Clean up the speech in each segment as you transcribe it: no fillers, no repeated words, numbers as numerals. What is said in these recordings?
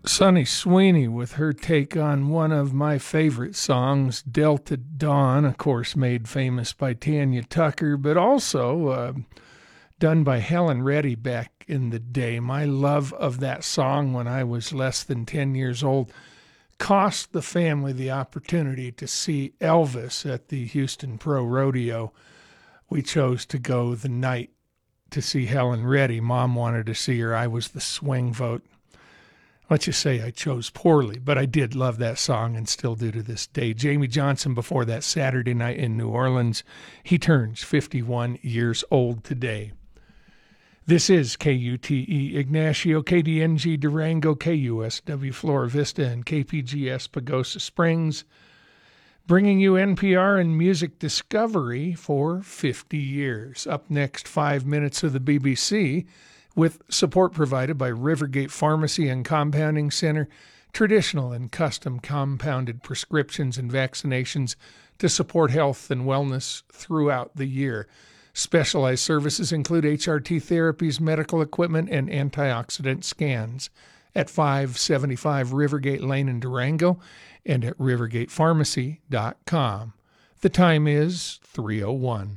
Sonny Sweeney with her take on one of my favorite songs, Delta Dawn, of course made famous by Tanya Tucker, but also done by Helen Reddy back in the day. My love of that song when I was less than 10 years old cost the family the opportunity to see Elvis at the Houston Pro Rodeo. We chose to go the night to see Helen Reddy. Mom wanted to see her. I was the swing vote. Let's just say I chose poorly, but I did love that song and still do to this day. Jamie Johnson before that Saturday night in New Orleans. He turns 51 years old today. This is KUTE Ignacio, KDNG Durango, KUSW Flora Vista, and KPGS Pagosa Springs, bringing you NPR and music discovery for 50 years. Up next, 5 minutes of the BBC, with support provided by Rivergate Pharmacy and Compounding Center, traditional and custom compounded prescriptions and vaccinations to support health and wellness throughout the year. Specialized services include HRT therapies, medical equipment, and antioxidant scans at 575 Rivergate Lane in Durango and at rivergatepharmacy.com. The time is 3:01.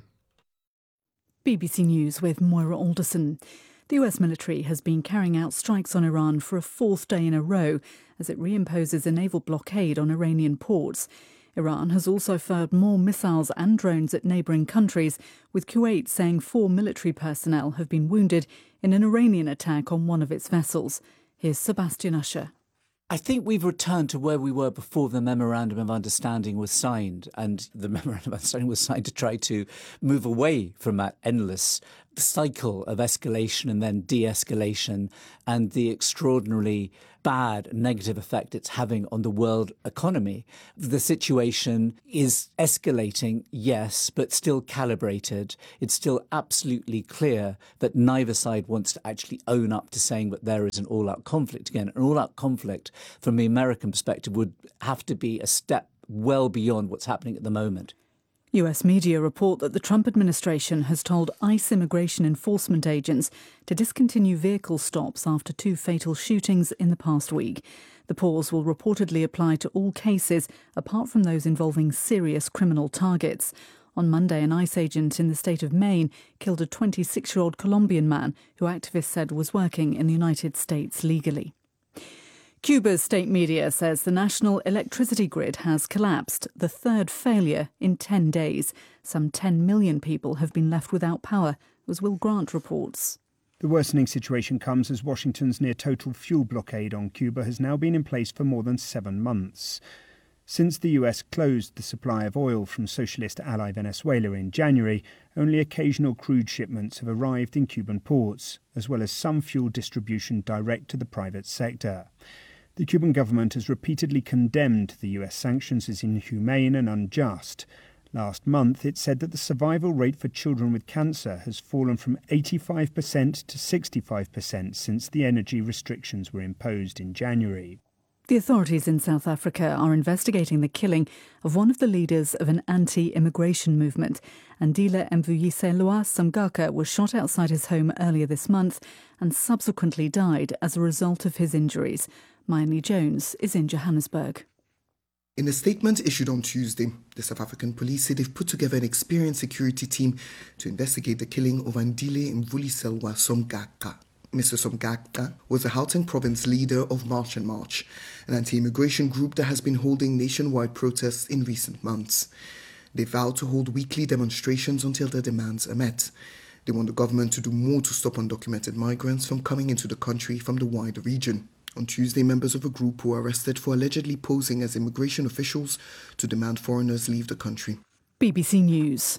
BBC News with Moira Alderson. The US military has been carrying out strikes on Iran for a fourth day in a row as it reimposes a naval blockade on Iranian ports. Iran has also fired more missiles and drones at neighbouring countries, with Kuwait saying 4 military personnel have been wounded in an Iranian attack on one of its vessels. Here's Sebastian Usher. I think we've returned to where we were before the Memorandum of Understanding was signed. And the Memorandum of Understanding was signed to try to move away from that endless cycle of escalation and then de-escalation and the extraordinarily bad negative effect it's having on the world economy. The situation is escalating, yes, but still calibrated. It's still absolutely clear that neither side wants to actually own up to saying that there is an all-out conflict again. An all-out conflict, from the American perspective, would have to be a step well beyond what's happening at the moment. US media report that the Trump administration has told ICE immigration enforcement agents to discontinue vehicle stops after 2 fatal shootings in the past week. The pause will reportedly apply to all cases, apart from those involving serious criminal targets. On Monday, an ICE agent in the state of Maine killed a 26-year-old Colombian man who activists said was working in the United States legally. Cuba's state media says the national electricity grid has collapsed, the third failure in 10 days. Some 10 million people have been left without power, as Will Grant reports. The worsening situation comes as Washington's near-total fuel blockade on Cuba has now been in place for more than 7 months. Since the US closed the supply of oil from socialist ally Venezuela in January, only occasional crude shipments have arrived in Cuban ports, as well as some fuel distribution direct to the private sector. The Cuban government has repeatedly condemned the US sanctions as inhumane and unjust. Last month, it said that the survival rate for children with cancer has fallen from 85% to 65% since the energy restrictions were imposed in January. The authorities in South Africa are investigating the killing of one of the leaders of an anti-immigration movement. Andile Mvuyiselwa Samgaka was shot outside his home earlier this month and subsequently died as a result of his injuries. Mayani Jones is in Johannesburg. In a statement issued on Tuesday, the South African police said they've put together an experienced security team to investigate the killing of Andile Mvuyiselwa Samgaka. Mr. Samgaka was the Gauteng province leader of March and March, an anti-immigration group that has been holding nationwide protests in recent months. They vowed to hold weekly demonstrations until their demands are met. They want the government to do more to stop undocumented migrants from coming into the country from the wider region. On Tuesday, members of a group were arrested for allegedly posing as immigration officials to demand foreigners leave the country. BBC News.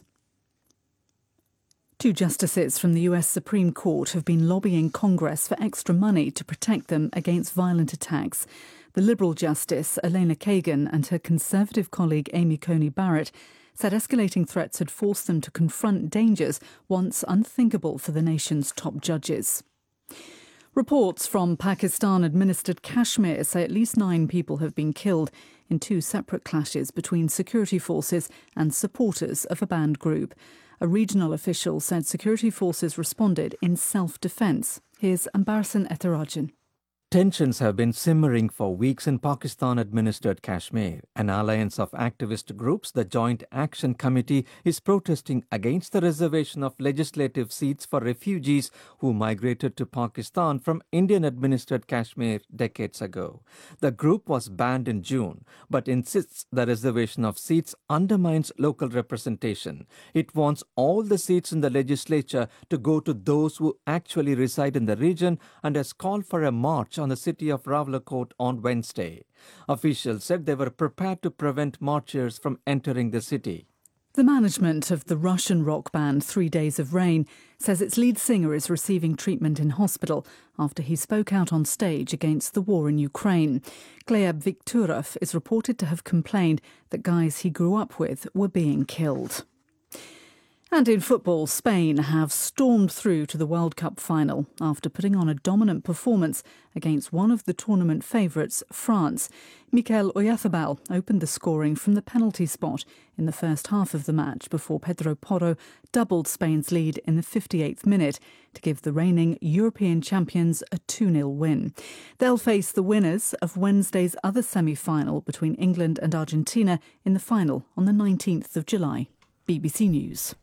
2 justices from the US Supreme Court have been lobbying Congress for extra money to protect them against violent attacks. The Liberal Justice Elena Kagan and her Conservative colleague Amy Coney Barrett said escalating threats had forced them to confront dangers once unthinkable for the nation's top judges. Reports from Pakistan-administered Kashmir say at least 9 people have been killed in 2 separate clashes between security forces and supporters of a banned group. A regional official said security forces responded in self-defence. Here's Ambarsan Etharajan. Tensions have been simmering for weeks in Pakistan-administered Kashmir. An alliance of activist groups, the Joint Action Committee, is protesting against the reservation of legislative seats for refugees who migrated to Pakistan from Indian-administered Kashmir decades ago. The group was banned in June, but insists the reservation of seats undermines local representation. It wants all the seats in the legislature to go to those who actually reside in the region and has called for a march on the city of Rawalakot on Wednesday. Officials said they were prepared to prevent marchers from entering the city. The management of the Russian rock band 3 Days of Rain says its lead singer is receiving treatment in hospital after he spoke out on stage against the war in Ukraine. Gleb Viktorov is reported to have complained that guys he grew up with were being killed. And in football, Spain have stormed through to the World Cup final after putting on a dominant performance against one of the tournament favourites, France. Mikel Oyarzabal opened the scoring from the penalty spot in the first half of the match before Pedro Porro doubled Spain's lead in the 58th minute to give the reigning European champions a 2-0 win. They'll face the winners of Wednesday's other semi-final between England and Argentina in the final on the 19th of July. BBC News.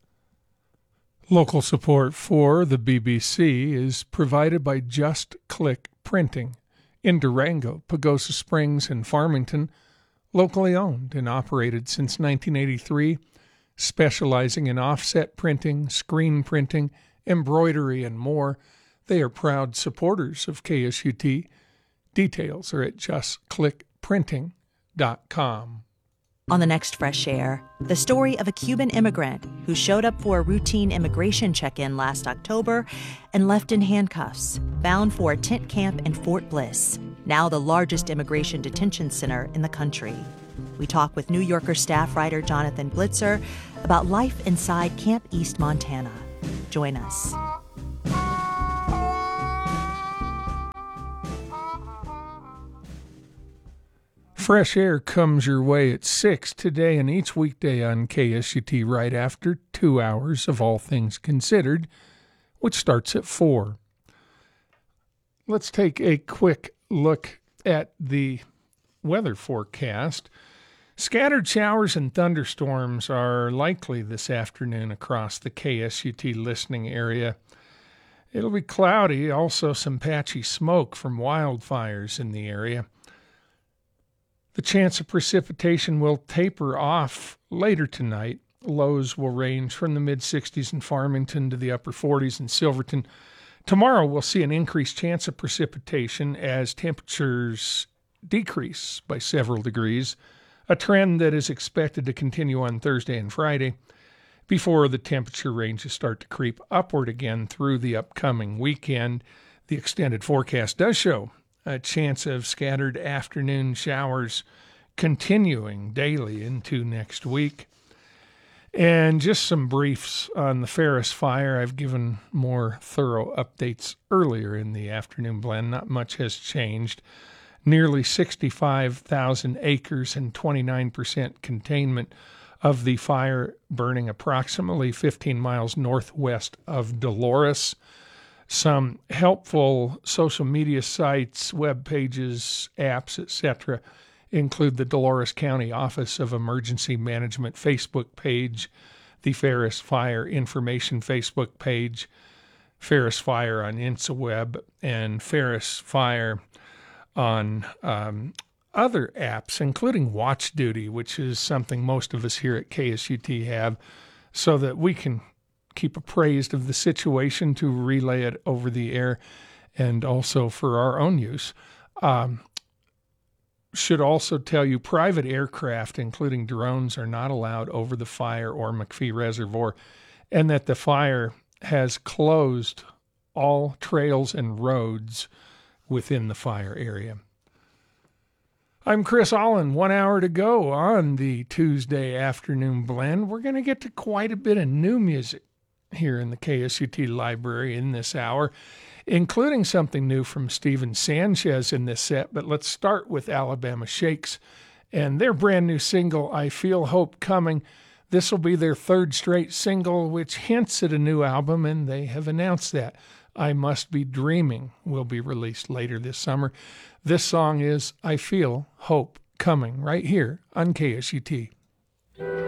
Local support for the BBC is provided by Just Click Printing in Durango, Pagosa Springs, and Farmington, locally owned and operated since 1983, specializing in offset printing, screen printing, embroidery, and more. They are proud supporters of KSUT. Details are at justclickprinting.com. On the next Fresh Air, the story of a Cuban immigrant who showed up for a routine immigration check-in last October and left in handcuffs, bound for a tent camp in Fort Bliss, now the largest immigration detention center in the country. We talk with New Yorker staff writer Jonathan Blitzer about life inside Camp East, Montana. Join us. Fresh Air comes your way at 6 today and each weekday on KSUT right after 2 hours of All Things Considered, which starts at 4. Let's take a quick look at the weather forecast. Scattered showers and thunderstorms are likely this afternoon across the KSUT listening area. It'll be cloudy, also some patchy smoke from wildfires in the area. The chance of precipitation will taper off later tonight. Lows will range from the mid-60s in Farmington to the upper 40s in Silverton. Tomorrow we'll see an increased chance of precipitation as temperatures decrease by several degrees, a trend that is expected to continue on Thursday and Friday before the temperature ranges start to creep upward again through the upcoming weekend. The extended forecast does show a chance of scattered afternoon showers continuing daily into next week. And just some briefs on the Ferris fire. I've given more thorough updates earlier in the afternoon blend. Not much has changed. Nearly 65,000 acres and 29% containment of the fire burning approximately 15 miles northwest of Dolores. Some helpful social media sites, web pages, apps, etc. include the Dolores County Office of Emergency Management Facebook page, the Ferris Fire Information Facebook page, Ferris Fire on InstaWeb, and Ferris Fire on other apps, including Watch Duty, which is something most of us here at KSUT have, so that we can keep appraised of the situation to relay it over the air and also for our own use. Should also tell you private aircraft, including drones, are not allowed over the fire or McPhee Reservoir, and that the fire has closed all trails and roads within the fire area. I'm Chris Allen. 1 hour to go on the Tuesday afternoon blend. We're going to get to quite a bit of new music here in the KSUT library in this hour, including something new from Steven Sanchez in this set. But let's start with Alabama Shakes and their brand new single, I Feel Hope Coming. This will be their third straight single, which hints at a new album, and they have announced that. I Must Be Dreaming will be released later this summer. This song is I Feel Hope Coming right here on KSUT.